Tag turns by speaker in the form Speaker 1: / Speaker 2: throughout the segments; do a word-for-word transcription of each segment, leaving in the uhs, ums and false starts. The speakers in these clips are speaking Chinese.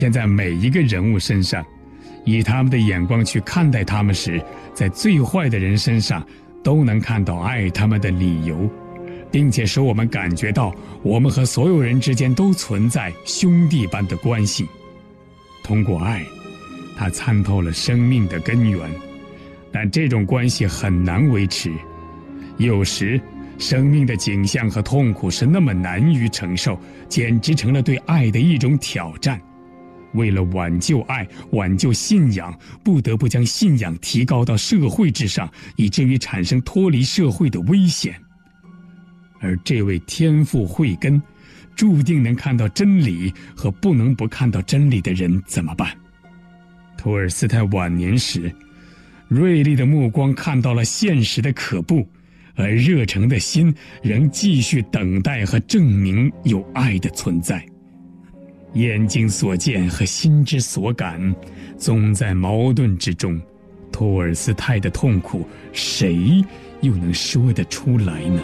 Speaker 1: 现在每一个人物身上，以他们的眼光去看待他们时，在最坏的人身上都能看到爱他们的理由，并且使我们感觉到我们和所有人之间都存在兄弟般的关系。通过爱，它参透了生命的根源，但这种关系很难维持。有时生命的景象和痛苦是那么难于承受，简直成了对爱的一种挑战。为了挽救爱，挽救信仰，不得不将信仰提高到社会之上，以至于产生脱离社会的危险。而这位天赋慧根，注定能看到真理和不能不看到真理的人怎么办？托尔斯泰晚年时，锐利的目光看到了现实的可怖，而热诚的心仍继续等待和证明有爱的存在。眼睛所见和心之所感总在矛盾之中，托尔斯泰的痛苦谁又能说得出来呢？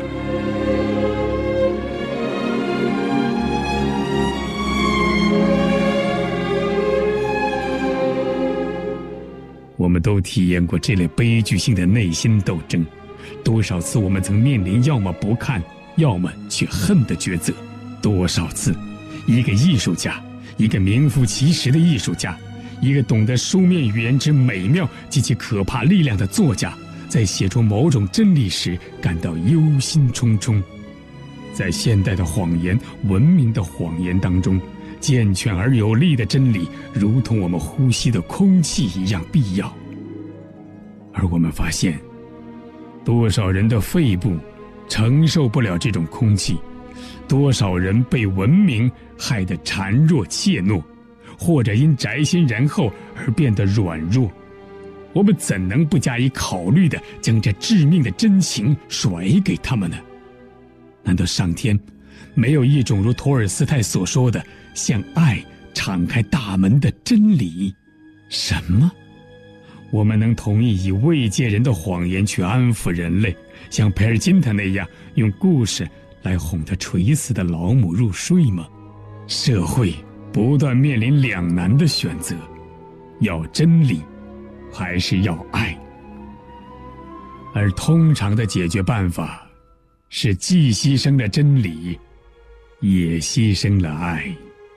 Speaker 1: 我们都体验过这类悲剧性的内心斗争，多少次我们曾面临要么不看，要么去恨的抉择。多少次一个艺术家，一个名副其实的艺术家，一个懂得书面语言之美妙及其可怕力量的作家，在写出某种真理时感到忧心忡忡。在现代的谎言、文明的谎言当中，健全而有力的真理如同我们呼吸的空气一样必要。而我们发现，多少人的肺部承受不了这种空气，多少人被文明害得孱弱怯懦，或者因宅心仁厚而变得软弱。我们怎能不加以考虑地将这致命的真情甩给他们呢？难道上天没有一种如托尔斯泰所说的向爱敞开大门的真理？什么？我们能同意以慰藉人的谎言去安抚人类，像培尔金特那样用故事来哄他垂死的老母入睡吗？社会不断面临两难的选择，要真理还是要爱？而通常的解决办法是既牺牲了真理，也牺牲了爱。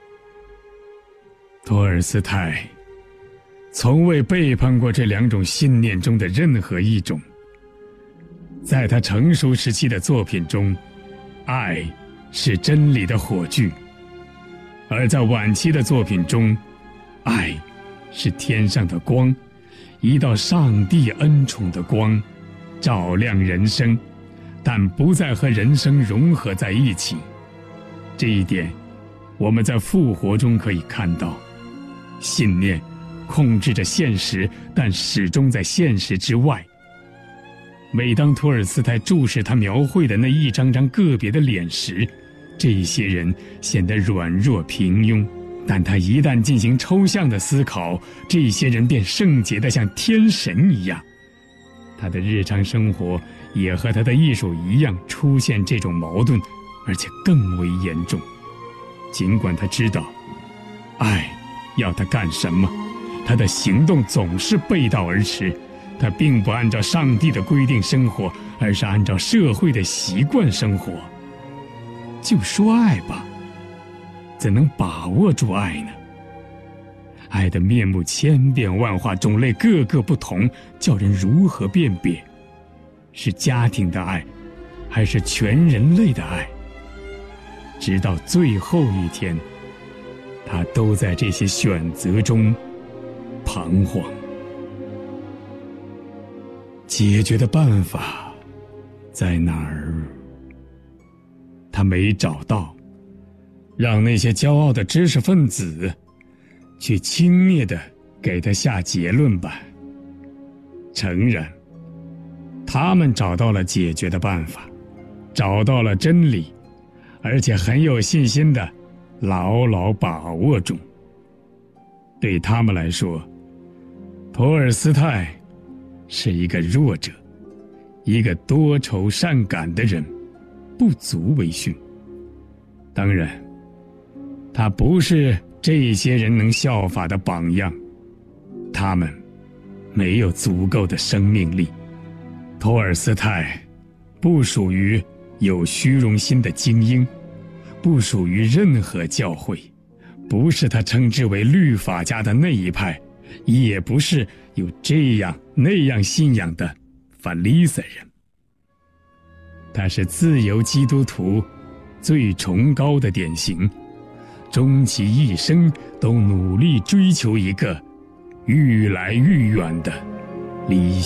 Speaker 1: 托尔斯泰从未背叛过这两种信念中的任何一种。在他成熟时期的作品中，爱是真理的火炬；而在晚期的作品中，爱是天上的光，一道上帝恩宠的光，照亮人生，但不再和人生融合在一起。这一点我们在复活中可以看到。信念控制着现实，但始终在现实之外。每当托尔斯泰注视他描绘的那一张张个别的脸时，这些人显得软弱平庸，但他一旦进行抽象的思考，这些人便圣洁得像天神一样。他的日常生活也和他的艺术一样出现这种矛盾，而且更为严重。尽管他知道爱要他干什么，他的行动总是背道而驰。他并不按照上帝的规定生活，而是按照社会的习惯生活。就说爱吧，怎能把握住爱呢？爱的面目千变万化，种类各个不同，叫人如何辨别？是家庭的爱，还是全人类的爱？直到最后一天，他都在这些选择中彷徨。解决的办法在哪儿？他没找到。让那些骄傲的知识分子去轻蔑地给他下结论吧。诚然，他们找到了解决的办法，找到了真理，而且很有信心地牢牢把握中。对他们来说，托尔斯泰是一个弱者，一个多愁善感的人，不足为训。当然，他不是这些人能效法的榜样，他们没有足够的生命力。托尔斯泰不属于有虚荣心的精英，不属于任何教会，不是他称之为律法家的那一派，也不是有这样那样信仰的法利赛人。他是自由基督徒最崇高的典型，终其一生都努力追求一个愈来愈远的理想。